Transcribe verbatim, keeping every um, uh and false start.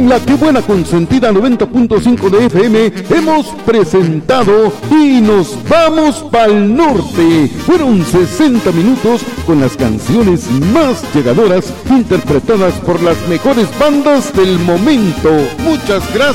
En La Que Buena Consentida noventa punto cinco de F M hemos presentado Y Nos Vamos Pa'l Norte. Fueron sesenta minutos con las canciones más llegadoras interpretadas por las mejores bandas del momento. Muchas gracias.